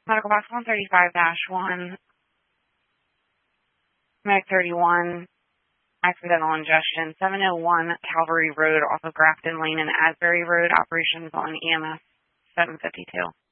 Medical box 135-1, Meg 31, accidental ingestion, 701 Calvary Road off of Grafton Lane and Asbury Road, operations on EMS 752.